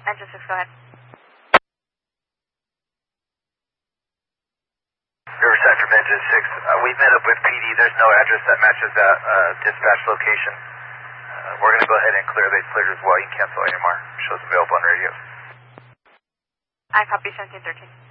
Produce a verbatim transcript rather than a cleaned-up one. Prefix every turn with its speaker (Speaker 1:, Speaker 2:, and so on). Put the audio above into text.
Speaker 1: Engine six, go ahead.
Speaker 2: Riverside from Engine six. Uh, we met up with P D. There's no address that matches that uh, dispatch location. Uh, we're going to go ahead and clear. They cleared as well. You can cancel A M R. Shows available on radios.
Speaker 1: I copy seventeen thirteen.